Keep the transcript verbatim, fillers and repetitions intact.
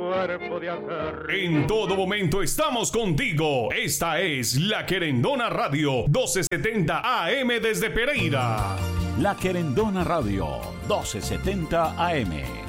cuerpo de acero. En todo momento estamos contigo. Esta es La Querendona Radio, doce setenta A M desde Pereira. La Querendona Radio, doce setenta A M.